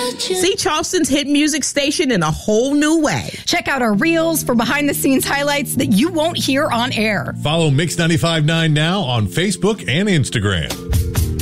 See Charleston's hit music station in a whole new way. Check out our reels for behind-the-scenes highlights that you won't hear on air. Follow Mix 95.9 now on Facebook and Instagram.